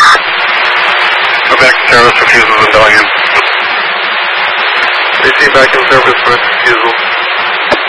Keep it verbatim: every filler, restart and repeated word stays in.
Go back to service, refusals in Bellingham. A C back in service with refusals.